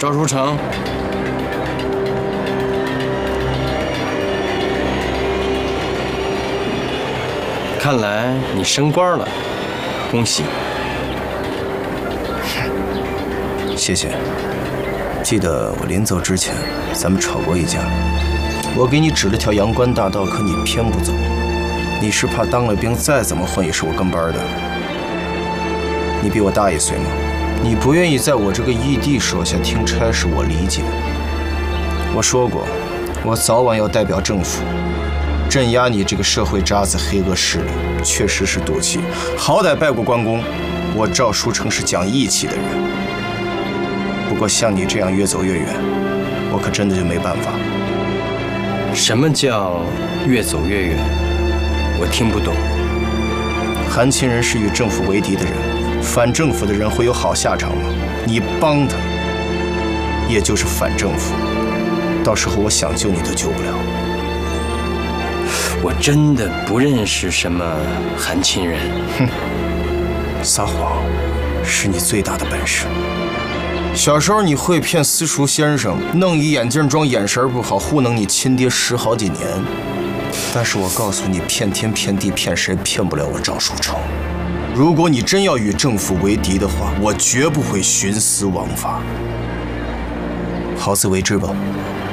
赵书成，看来你升官了，恭喜！ 谢谢。记得我临走之前，咱们吵过一架。我给你指了条阳关大道，可你偏不走。你是怕当了兵再怎么混也是我跟班的。你比我大1岁吗？你不愿意在我这个义弟手下听差事，我理解。我说过，我早晚要代表政府镇压你这个社会渣子、黑恶势力，确实是赌气。好歹拜过关公，我赵书成是讲义气的人。不过像你这样越走越远，我可真的就没办法。 什么叫越走越远？我听不懂。 韩亲人是与政府为敌的人，反政府的人会有好下场吗？你帮他，也就是反政府，到时候我想救你都救不了。 我真的不认识什么韩亲人。 哼，撒谎是你最大的本事。小时候你会骗私塾先生，弄一眼镜装眼神不好，糊弄你亲爹10好几年。但是我告诉你，骗天骗地骗谁骗不了我赵书成。如果你真要与政府为敌的话，我绝不会徇私枉法。好自为之吧。